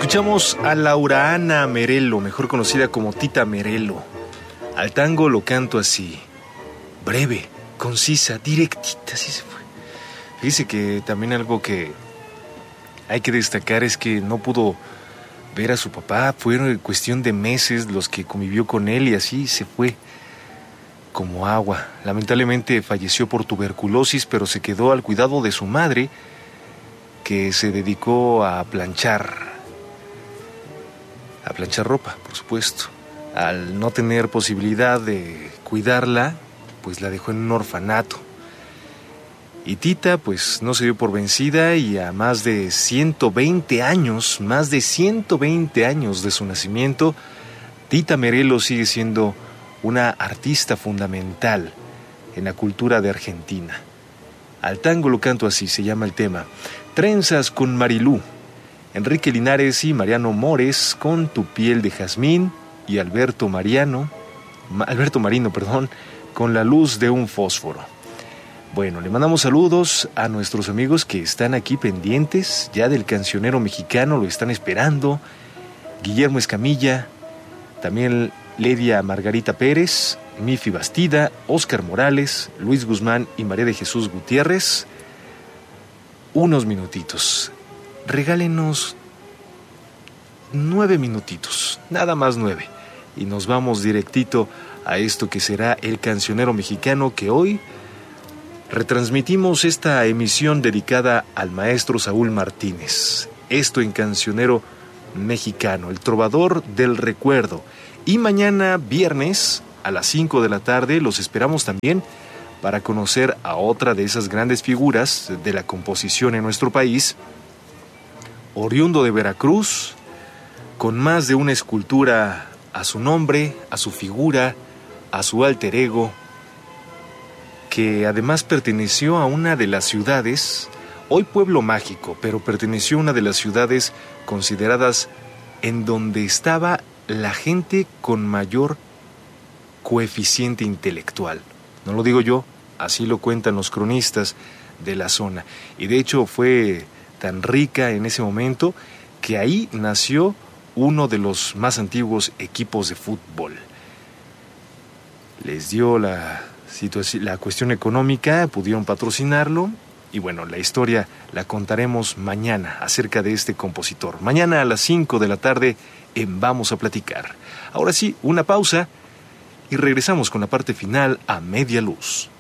Escuchamos a Laura Ana Merelo, mejor conocida como Tita Merelo. Al tango lo canto así, breve, concisa, directita, así se fue. Fíjese que también algo que hay que destacar es que no pudo ver a su papá. Fueron cuestión de meses los que convivió con él y así se fue como agua. Lamentablemente falleció por tuberculosis, pero se quedó al cuidado de su madre, que se dedicó a planchar ropa, por supuesto. Al no tener posibilidad de cuidarla, pues la dejó en un orfanato. Y Tita, pues no se dio por vencida y a más de 120 años de su nacimiento, Tita Merelo sigue siendo una artista fundamental en la cultura de Argentina. Al tango lo canto así, se llama el tema. Trenzas con Marilú, Enrique Linares y Mariano Mores con Tu piel de jazmín y Alberto Marino, con La luz de un fósforo. Bueno, le mandamos saludos a nuestros amigos que están aquí pendientes ya del cancionero mexicano, lo están esperando. Guillermo Escamilla, también Ledia Margarita Pérez, Mifi Bastida, Óscar Morales, Luis Guzmán y María de Jesús Gutiérrez. Unos minutitos. Regálenos 9 minutitos, nada más 9. Y nos vamos directito a esto que será el cancionero mexicano, que hoy retransmitimos esta emisión dedicada al maestro Saúl Martínez. Esto en cancionero mexicano, el trovador del recuerdo. Y mañana viernes a las 5 de la tarde los esperamos también para conocer a otra de esas grandes figuras de la composición en nuestro país, oriundo de Veracruz, con más de una escultura a su nombre, a su figura, a su alter ego, que además perteneció a una de las ciudades, hoy pueblo mágico, pero perteneció a una de las ciudades consideradas en donde estaba la gente con mayor coeficiente intelectual. No lo digo yo, así lo cuentan los cronistas de la zona. Y de hecho fue tan rica en ese momento que ahí nació uno de los más antiguos equipos de fútbol. Les dio la cuestión económica, pudieron patrocinarlo y bueno, la historia la contaremos mañana acerca de este compositor. Mañana a las 5 de la tarde en Vamos a Platicar. Ahora sí, una pausa y regresamos con la parte final a Media Luz.